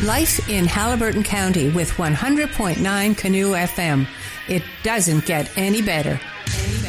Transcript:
Life in Halliburton County with 100.9 Canoe FM. It doesn't get any better.